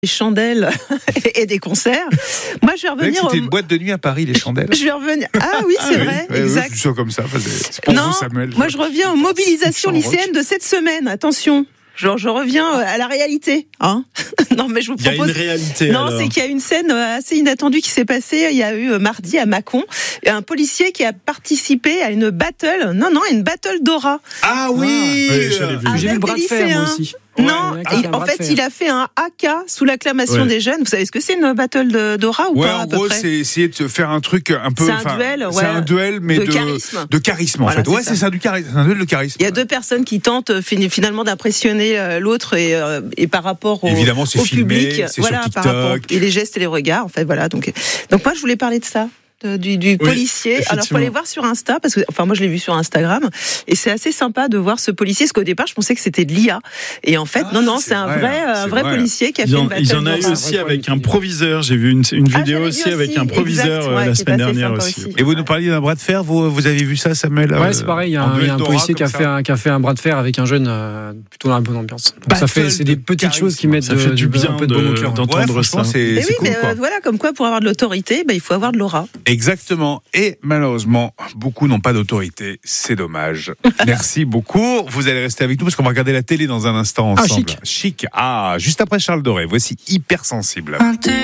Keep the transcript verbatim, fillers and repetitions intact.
des chandelles et des concerts. Moi, je vais revenir. C'était au... une boîte de nuit à Paris, les chandelles. Je vais revenir. Ah oui, c'est ah, vrai, oui. exact. Oui, je suis comme ça. C'est pour non, vous, Samuel. Moi, je reviens aux mobilisations lycéennes de cette semaine. Attention. Genre, je reviens à la réalité, hein. Non, mais je vous propose. Il y a une réalité. Non, alors. c'est qu'il y a une scène assez inattendue qui s'est passée. Il y a eu mardi à Mâcon un policier qui a participé à une battle. Non, non, une battle d'aura. Ah oui, ah, oui je l'ai vu. J'ai vu le bras de fer moi aussi. Non, ouais, et en fait, il a fait un A K sous l'acclamation ouais. des jeunes. Vous savez ce que c'est une battle de, d'aura ou ouais, pas? En gros, c'est essayer de faire un truc un peu. C'est un duel, ouais. C'est un duel, mais de, de charisme. De charisme, en voilà, fait. Ouais, c'est ça, du charisme. C'est un duel de charisme. Il y a deux personnes qui tentent finalement d'impressionner l'autre et, et par rapport au, Évidemment, c'est au filmé, public. c'est voilà, sur TikTok. par rapport, et les gestes et les regards, en fait, voilà. Donc, donc moi, je voulais parler de ça. Du, du oui, policier. Alors, faut aller voir sur Insta, parce que, enfin, moi, je l'ai vu sur Instagram, et c'est assez sympa de voir ce policier, parce qu'au départ, je pensais que c'était de l'I A. Et en fait, ah, non, non, c'est, c'est un vrai, vrai, un vrai, vrai policier qui a ils fait en, une battle. Ils en a eu aussi avec un proviseur. J'ai vu une, une vidéo ah, aussi, aussi avec un proviseur exact, ouais, la semaine dernière aussi. aussi. Et vous nous parliez d'un bras de fer, vous, vous avez vu ça, Samuel? Ouais, c'est pareil, il y a un, il y a un policier qui a, fait un, qui a fait un bras de fer avec un jeune, euh, plutôt dans la bonne ambiance. Donc ça fait, c'est des petites choses qui mettent du bien, un peu de bon au cœur d'entendre ça. Et oui, mais voilà, comme quoi, pour avoir de l'autorité, il faut avoir de l'aura. Exactement. Et malheureusement, beaucoup n'ont pas d'autorité. C'est dommage. Merci beaucoup. Vous allez rester avec nous parce qu'on va regarder la télé dans un instant ensemble. Ah, chic. Chic. Ah, juste après Charles Doré. Voici Hypersensible.